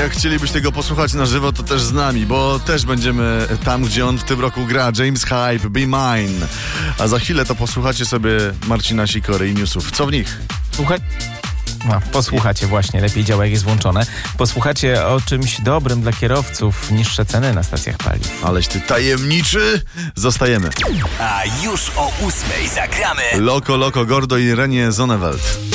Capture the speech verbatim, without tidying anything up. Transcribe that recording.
jak chcielibyście go posłuchać na żywo, to też z nami, bo też będziemy tam, gdzie on w tym roku gra. James Hype, Be Mine. A za chwilę to posłuchacie sobie Marcina Sikory i newsów. Co w nich? Słuchaj... No, posłuchacie właśnie, lepiej działa jak jest włączone. Posłuchacie o czymś dobrym dla kierowców, niższe ceny na stacjach paliw. Aleś ty tajemniczy. Zostajemy. A już o ósmej zagramy Loco Loco Gordo i Renie Zonneveld.